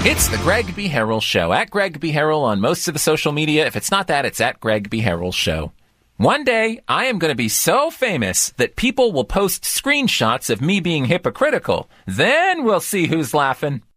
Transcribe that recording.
It's the Greg B. Harrell Show. At Greg B. Harrell on most of the social media. If it's not that, it's at Greg B. Harrell Show. One day, I am going to be so famous that people will post screenshots of me being hypocritical. Then we'll see who's laughing.